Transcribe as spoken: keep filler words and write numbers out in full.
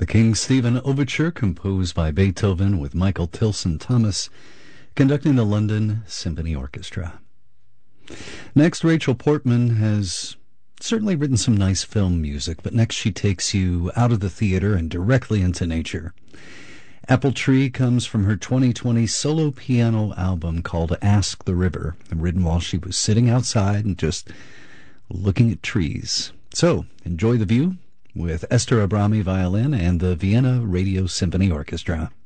The King Stephen Overture, composed by Beethoven, with Michael Tilson Thomas conducting the London Symphony Orchestra. Next, Rachel Portman has certainly written some nice film music, but next she takes you out of the theater and directly into nature. Apple Tree comes from her twenty twenty solo piano album called Ask the River, written while she was sitting outside and just looking at trees. So, enjoy the view with Esther Abrami violin and the Vienna Radio Symphony Orchestra.